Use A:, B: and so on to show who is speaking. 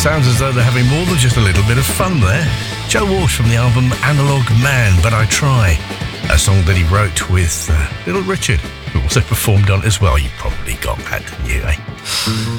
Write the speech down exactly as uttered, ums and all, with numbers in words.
A: Sounds as though they're having more than just a little bit of fun there. Joe Walsh from the album Analog Man, But I Try, a song that he wrote with uh, Little Richard, who also performed on it as well. You probably got that, didn't you, eh?